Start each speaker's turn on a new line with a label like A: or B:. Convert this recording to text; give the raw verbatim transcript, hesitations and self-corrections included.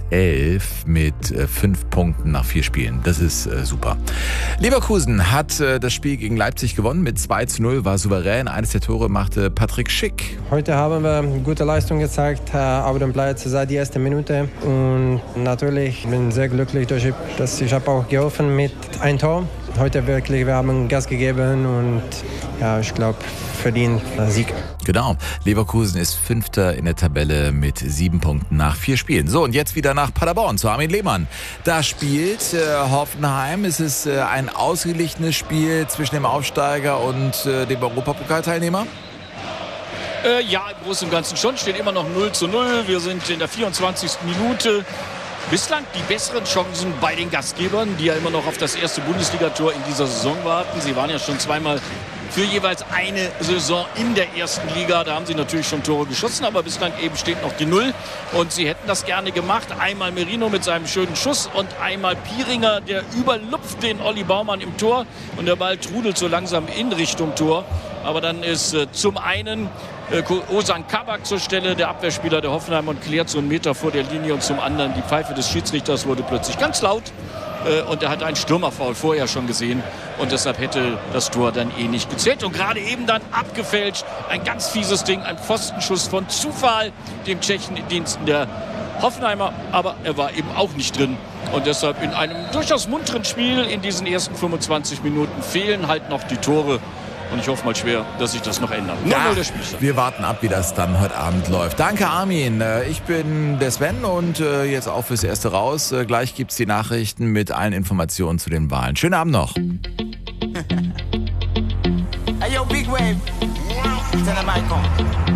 A: elf mit äh, fünf Punkten nach vier Spielen. Das ist äh, super. Leverkusen hat äh, das Spiel gegen Leipzig gewonnen mit zwei zu null, war souverän. Eines der Tore machte Patrick Schick.
B: Heute haben wir gute Leistung gezeigt äh, auf dem Platz seit der ersten Minute. Und natürlich bin ich sehr glücklich, dass ich habe auch geholfen mit einem Tor. Heute wirklich, wir haben Gas gegeben und ja, ich glaube, verdient Sieg.
A: Genau. Leverkusen ist Fünfter in der Tabelle mit sieben Punkten nach vier Spielen. So, und jetzt wieder nach Paderborn zu Armin Lehmann. Da spielt äh, Hoffenheim. Es ist äh, ein ausgeglichenes Spiel zwischen dem Aufsteiger und äh, dem Europapokalteilnehmer.
C: Äh, ja, im Großen und Ganzen schon. Steht immer noch null zu null. Wir sind in der vierundzwanzigsten Minute. Bislang die besseren Chancen bei den Gastgebern, die ja immer noch auf das erste Bundesligator in dieser Saison warten. Sie waren ja schon zweimal für jeweils eine Saison in der ersten Liga. Da haben sie natürlich schon Tore geschossen, aber bislang eben steht noch die Null. Und sie hätten das gerne gemacht. Einmal Merino mit seinem schönen Schuss und einmal Pieringer, der überlupft den Olli Baumann im Tor. Und der Ball trudelt so langsam in Richtung Tor. Aber dann ist äh, zum einen äh, Ozan Kabak zur Stelle, der Abwehrspieler der Hoffenheim, und klärt so einen Meter vor der Linie. Und zum anderen die Pfeife des Schiedsrichters wurde plötzlich ganz laut. Äh, und er hat einen Stürmerfoul vorher schon gesehen. Und deshalb hätte das Tor dann eh nicht gezählt. Und gerade eben dann abgefälscht. Ein ganz fieses Ding, ein Pfostenschuss von Zufall, dem Tschechen in Diensten der Hoffenheimer. Aber er war eben auch nicht drin. Und deshalb in einem durchaus munteren Spiel in diesen ersten fünfundzwanzig Minuten fehlen halt noch die Tore. Und ich hoffe mal schwer, dass sich das noch ändert.
A: Ja, der wir warten ab, wie das dann heute Abend läuft. Danke, Armin. Ich bin der Sven und jetzt auch fürs Erste raus. Gleich gibt es die Nachrichten mit allen Informationen zu den Wahlen. Schönen Abend noch.
D: Hey, yo, Big Wave. Tell them I come.